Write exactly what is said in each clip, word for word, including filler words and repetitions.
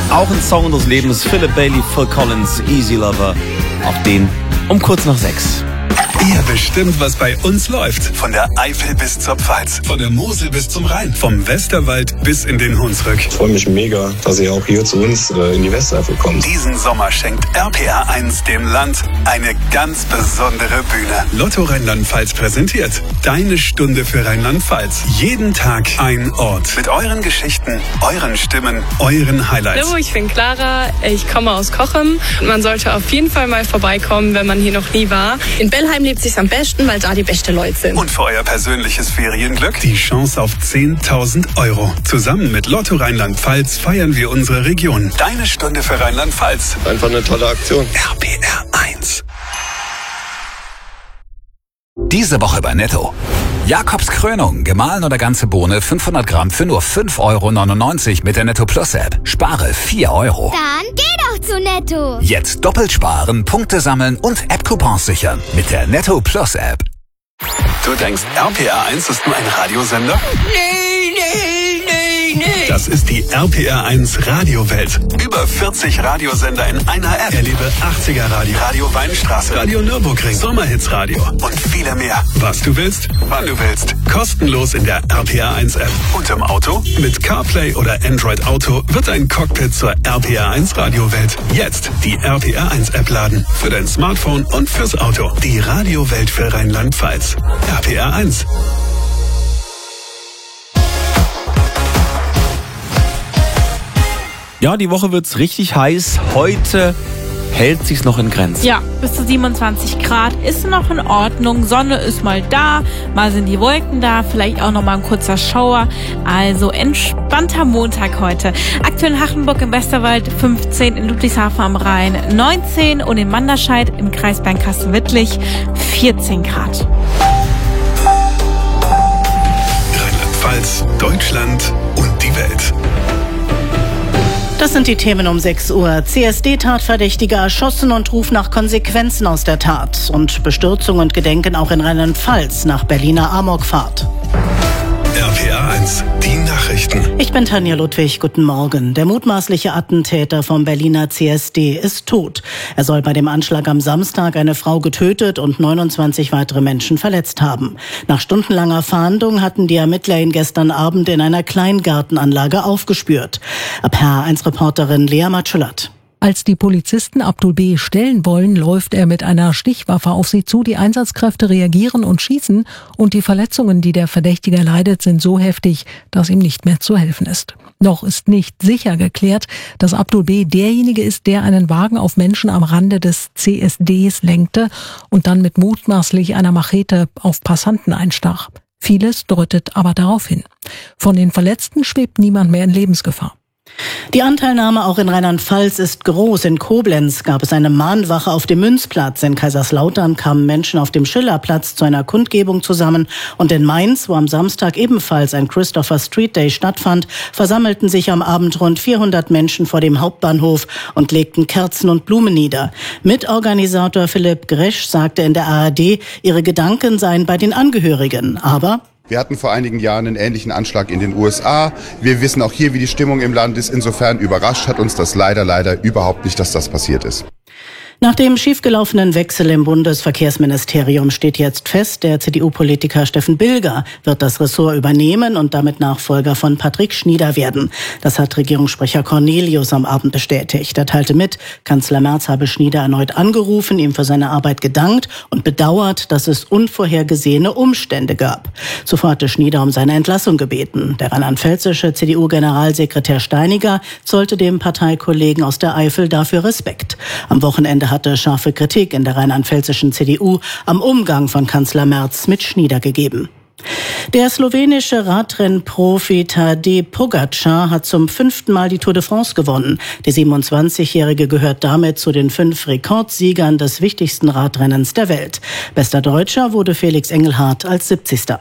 Auch ein Song unseres Lebens, Philip Bailey, Phil Collins, Easy Lover. Auch den um kurz nach sechs. Ihr bestimmt, was bei uns läuft. Von der Eifel bis zur Pfalz, von der Mosel bis zum Rhein, vom Westerwald bis in den Hunsrück. Ich freue mich mega, dass ihr auch hier zu uns äh, in die Westeifel kommt. Diesen Sommer schenkt R P R eins dem Land eine ganz besondere Bühne. Lotto Rheinland-Pfalz präsentiert Deine Stunde für Rheinland-Pfalz. Jeden Tag ein Ort. Mit euren Geschichten, euren Stimmen, euren Highlights. Hallo, ich bin Clara, ich komme aus Cochem. Man sollte auf jeden Fall mal vorbeikommen, wenn man hier noch nie war. In Bellheim lebt sich's am besten, weil da die beste Leute sind. Und für euer persönliches Ferienglück die Chance auf zehntausend Euro. Zusammen mit Lotto Rheinland-Pfalz feiern wir unsere Region. Deine Stunde für Rheinland-Pfalz. Einfach eine tolle Aktion. R P R eins. Diese Woche bei Netto. Jakobs Krönung, gemahlen oder ganze Bohne, fünfhundert Gramm für nur fünf Euro neunundneunzig mit der Netto Plus App. Spare vier Euro. Dann geh doch zu Netto. Jetzt doppelt sparen, Punkte sammeln und App-Coupons sichern mit der Netto Plus App. Du denkst, R P R eins ist nur ein Radiosender? Nee, nee, nee, nee. Das ist die R P R eins Radiowelt. Über vierzig Radiosender in einer App. Erlebe achtziger Radio, Radio Weinstraße, Radio Nürburgring, Sommerhitsradio und viele mehr. Was du willst, wann du willst. Kostenlos in der R P R eins App. Und im Auto? Mit CarPlay oder Android Auto wird ein Cockpit zur R P R eins Radiowelt. Jetzt die R P R eins App laden. Für dein Smartphone und fürs Auto. Die Radiowelt für Rheinland-Pfalz. R P R eins. Ja, die Woche wird's richtig heiß. Heute hält sich's noch in Grenzen. Ja, bis zu siebenundzwanzig Grad ist noch in Ordnung. Sonne ist mal da, mal sind die Wolken da, vielleicht auch noch mal ein kurzer Schauer. Also entspannter Montag heute. Aktuell in Hachenburg im Westerwald fünfzehn, in Ludwigshafen am Rhein neunzehn und in Manderscheid im Kreis Bernkastel-Wittlich vierzehn Grad. Rheinland-Pfalz, Deutschland und die Welt. Das sind die Themen um sechs Uhr. C S D-Tatverdächtiger erschossen und Ruf nach Konsequenzen aus der Tat. Und Bestürzung und Gedenken auch in Rheinland-Pfalz nach Berliner Amokfahrt. R P R eins, die Nachrichten. Ich bin Tanja Ludwig, guten Morgen. Der mutmaßliche Attentäter vom Berliner C S D ist tot. Er soll bei dem Anschlag am Samstag eine Frau getötet und neunundzwanzig weitere Menschen verletzt haben. Nach stundenlanger Fahndung hatten die Ermittler ihn gestern Abend in einer Kleingartenanlage aufgespürt. R P R eins Reporterin Lea Matschulat. Als die Polizisten Abdul B. stellen wollen, läuft er mit einer Stichwaffe auf sie zu. Die Einsatzkräfte reagieren und schießen. Und die Verletzungen, die der Verdächtige leidet, sind so heftig, dass ihm nicht mehr zu helfen ist. Noch ist nicht sicher geklärt, dass Abdul B. derjenige ist, der einen Wagen auf Menschen am Rande des C S Ds lenkte und dann mit mutmaßlich einer Machete auf Passanten einstach. Vieles deutet aber darauf hin. Von den Verletzten schwebt niemand mehr in Lebensgefahr. Die Anteilnahme auch in Rheinland-Pfalz ist groß. In Koblenz gab es eine Mahnwache auf dem Münzplatz. In Kaiserslautern kamen Menschen auf dem Schillerplatz zu einer Kundgebung zusammen. Und in Mainz, wo am Samstag ebenfalls ein Christopher Street Day stattfand, versammelten sich am Abend rund vierhundert Menschen vor dem Hauptbahnhof und legten Kerzen und Blumen nieder. Mitorganisator Philipp Gresch sagte in der A R D, ihre Gedanken seien bei den Angehörigen. Aber wir hatten vor einigen Jahren einen ähnlichen Anschlag in den U S A. Wir wissen auch hier, wie die Stimmung im Land ist. Insofern überrascht hat uns das leider, leider überhaupt nicht, dass das passiert ist. Nach dem schiefgelaufenen Wechsel im Bundesverkehrsministerium steht jetzt fest, der C D U-Politiker Steffen Bilger wird das Ressort übernehmen und damit Nachfolger von Patrick Schnieder werden. Das hat Regierungssprecher Cornelius am Abend bestätigt. Er teilte mit, Kanzler Merz habe Schnieder erneut angerufen, ihm für seine Arbeit gedankt und bedauert, dass es unvorhergesehene Umstände gab. Zuvor hatte Schnieder um seine Entlassung gebeten. Der rheinland-pfälzische C D U-Generalsekretär Steiniger zollte dem Parteikollegen aus der Eifel dafür Respekt. Am Wochenende hatte scharfe Kritik in der rheinland-pfälzischen C D U am Umgang von Kanzler Merz mit Schnieder gegeben. Der slowenische Radrennprofi Tadej Pogačar hat zum fünften Mal die Tour de France gewonnen. Der siebenundzwanzigjährige gehört damit zu den fünf Rekordsiegern des wichtigsten Radrennens der Welt. Bester Deutscher wurde Felix Engelhardt als siebzigster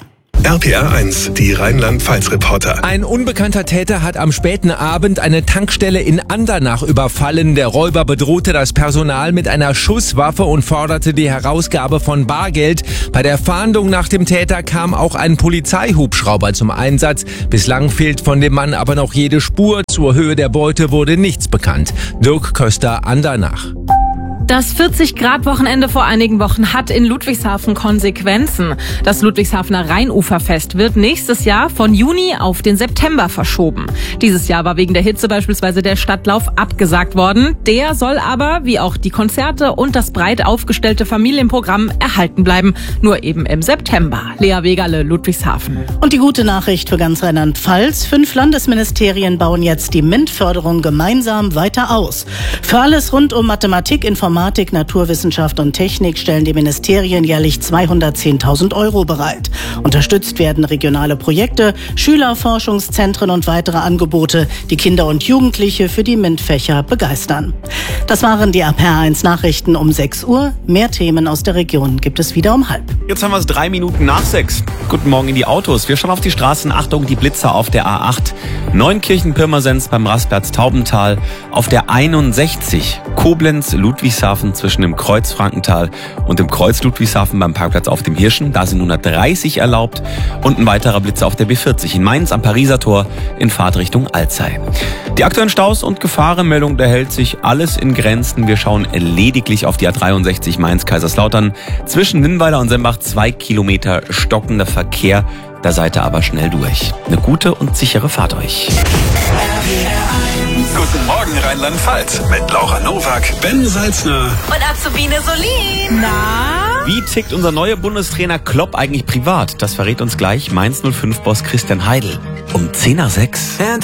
R P R eins, die Rheinland-Pfalz-Reporter. Ein unbekannter Täter hat am späten Abend eine Tankstelle in Andernach überfallen. Der Räuber bedrohte das Personal mit einer Schusswaffe und forderte die Herausgabe von Bargeld. Bei der Fahndung nach dem Täter kam auch ein Polizeihubschrauber zum Einsatz. Bislang fehlt von dem Mann aber noch jede Spur. Zur Höhe der Beute wurde nichts bekannt. Dirk Köster, Andernach. Das vierzig-Grad-Wochenende vor einigen Wochen hat in Ludwigshafen Konsequenzen. Das Ludwigshafener Rheinuferfest wird nächstes Jahr von Juni auf den September verschoben. Dieses Jahr war wegen der Hitze beispielsweise der Stadtlauf abgesagt worden. Der soll aber, wie auch die Konzerte und das breit aufgestellte Familienprogramm, erhalten bleiben. Nur eben im September. Lea Wegerle, Ludwigshafen. Und die gute Nachricht für ganz Rheinland-Pfalz. Fünf Landesministerien bauen jetzt die MINT-Förderung gemeinsam weiter aus. Für alles rund um Mathematik, Informatik, Informatik, Naturwissenschaft und Technik stellen die Ministerien jährlich zweihundertzehntausend Euro bereit. Unterstützt werden regionale Projekte, Schülerforschungszentren und weitere Angebote, die Kinder und Jugendliche für die MINT-Fächer begeistern. Das waren die R P R eins Nachrichten um sechs Uhr. Mehr Themen aus der Region gibt es wieder um halb. Jetzt haben wir es drei Minuten nach sechs. Guten Morgen in die Autos. Wir schauen auf die Straßen. Achtung, die Blitzer auf der A acht. Neunkirchen-Pirmasens beim Rastplatz Taubental. Auf der einundsechzig. Koblenz, Ludwigshafen zwischen dem Kreuz Frankenthal und dem Kreuz Ludwigshafen beim Parkplatz auf dem Hirschen. Da sind hundertdreißig erlaubt. Und ein weiterer Blitzer auf der B vierzig in Mainz am Pariser Tor in Fahrtrichtung Alzey. Die aktuellen Staus und Gefahrenmeldung, da hält sich alles in Grenzen. Wir schauen lediglich auf die A dreiundsechzig Mainz-Kaiserslautern. Zwischen Ninnweiler und Sembach zwei Kilometer stockender Verkehr. Da seid ihr aber schnell durch. Eine gute und sichere Fahrt euch. Guten Morgen Rheinland-Pfalz mit Laura Nowak, Ben Salzner Und Azubine Solin. Na? Wie tickt unser neuer Bundestrainer Klopp eigentlich privat? Das verrät uns gleich Mainz null fünf Boss Christian Heidel um zehn nach sechs.